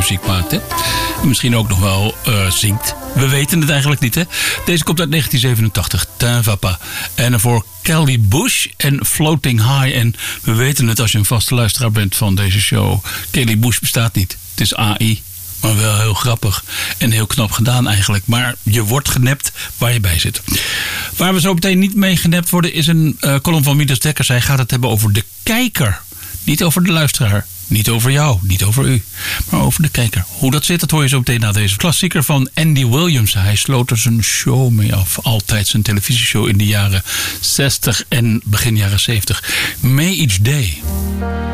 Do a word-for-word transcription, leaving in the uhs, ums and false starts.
muziek maakt. Hè? En misschien ook nog wel uh, zingt. We weten het eigenlijk niet, hè? Deze komt uit negentien zevenentachtig, Tin va pas. En daarvoor Kelly Bush en Floating High. En we weten het als je een vaste luisteraar bent van deze show. Kelly Bush bestaat niet. Het is A I. Maar wel heel grappig en heel knap gedaan eigenlijk. Maar je wordt genept waar je bij zit. Waar we zo meteen niet mee genept worden is een uh, column van Midas Dekkers. Hij gaat het hebben over de kijker. Niet over de luisteraar. Niet over jou, niet over u, maar over de kijker. Hoe dat zit, dat hoor je zo meteen na deze klassieker van Andy Williams. Hij sloot er zijn show mee af. Altijd zijn televisieshow in de jaren zestig en begin jaren zeventig. May Each Day.